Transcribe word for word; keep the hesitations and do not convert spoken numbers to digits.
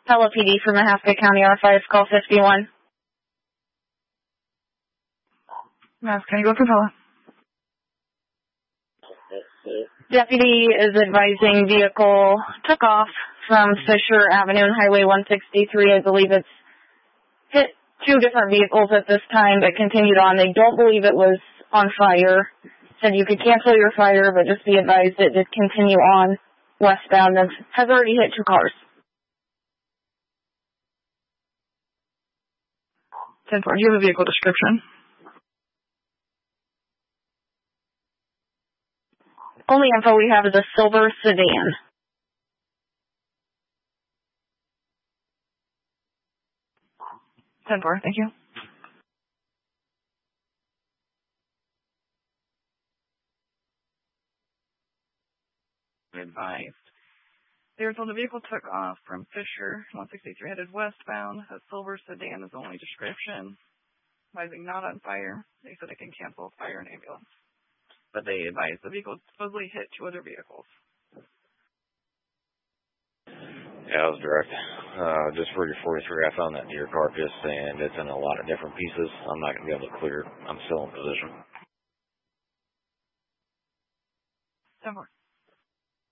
Pella P D from Mahaska County, R five, call fifty-one. Mahaska County, go for Pella. Deputy is advising vehicle took off from Fisher Avenue and Highway one sixty-three. I believe it's hit two different vehicles at this time, but continued on. They don't believe it was on fire. Said you could cancel your fire, but just be advised it did continue on westbound and has already hit two cars. ten four, do you have a vehicle description? Only info we have is a silver sedan. ten four, thank you. Advised. They were told the vehicle took off from Fisher, one sixty-three, headed westbound. A silver sedan is the only description. Advising not on fire. They said it can cancel fire and ambulance. But they advised the vehicle supposedly hit two other vehicles. Yeah, I was direct. Uh, just for your forty-three, I found that deer carcass, and it's in a lot of different pieces. I'm not going to be able to clear. I'm still in position. ten four.